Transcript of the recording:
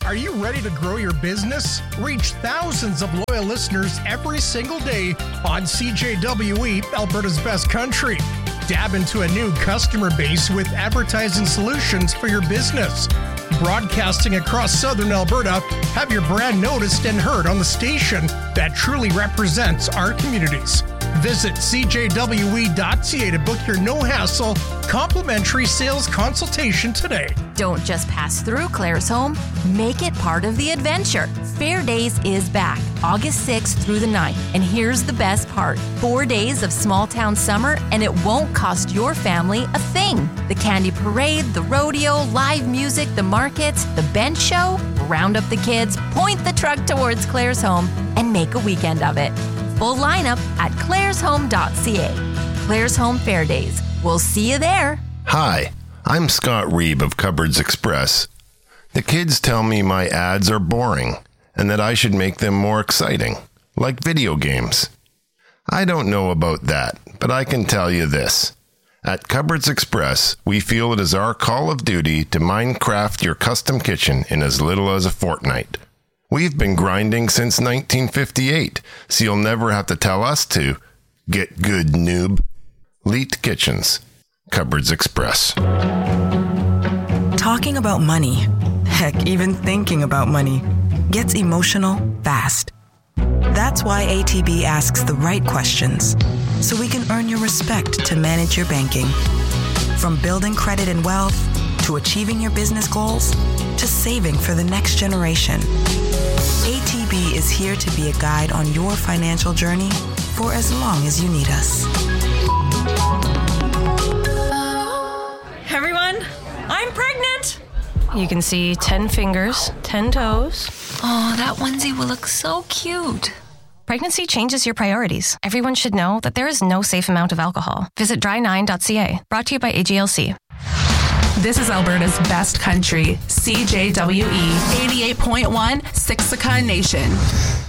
Are you ready to grow your business? Reach thousands of loyal listeners every single day on CJWE, Alberta's best country. Dab into a new customer base with advertising solutions for your business. Broadcasting across southern Alberta, have your brand noticed and heard on the station that truly represents our communities. Visit cjwe.ca to book your no-hassle, complimentary sales consultation today. Don't just pass through Claire's Home. Make it part of the adventure. Fair Days is back, August 6th through the 9th. And here's the best part. 4 days of small town summer, and it won't cost your family a thing. The candy parade, the rodeo, live music, the markets, the bench show. Round up the kids, point the truck towards Claire's Home, and make a weekend of it. Full lineup at claireshome.ca. Claire's Home Fair Days. We'll see you there. Hi, I'm Scott Reeb of Cupboards Express. The kids tell me my ads are boring and that I should make them more exciting, like video games. I don't know about that, but I can tell you this. At Cupboards Express, we feel it is our call of duty to Minecraft your custom kitchen in as little as a fortnight. We've been grinding since 1958, so you'll never have to tell us to. Get good, noob. Leet Kitchens. Cupboards Express. Talking about money, heck, even thinking about money, gets emotional fast. That's why ATB asks the right questions, so we can earn your respect to manage your banking. From building credit and wealth, to achieving your business goals, to saving for the next generation. ATB is here to be a guide on your financial journey for as long as you need us. Everyone, I'm pregnant! You can see 10 fingers, 10 toes. Oh, that onesie will look so cute. Pregnancy changes your priorities. Everyone should know that there is no safe amount of alcohol. Visit dry9.ca. Brought to you by AGLC. This is Alberta's best country, CJWE 88.1 Siksika Nation.